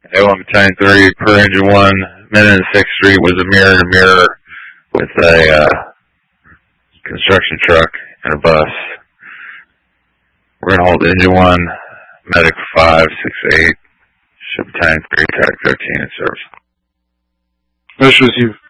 A1 Battalion 3 per engine 1, Minden 6th Street was a mirror to mirror with a construction truck and a bus. We're going to hold engine 1, medic 568, Ship Battalion 3, Tech 13 in service. Most received.